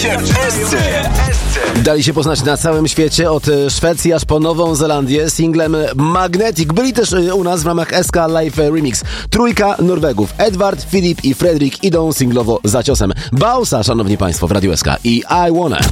się w SC. Dali się poznać na całym świecie, od Szwecji aż po Nową Zelandię, singlem Magnetic. Byli też u nas w ramach SK Live Remix. Trójka Norwegów, Edward, Filip i Fredrik, idą singlowo za ciosem. Bausa, szanowni państwo, w Radiu SK i I Wanna.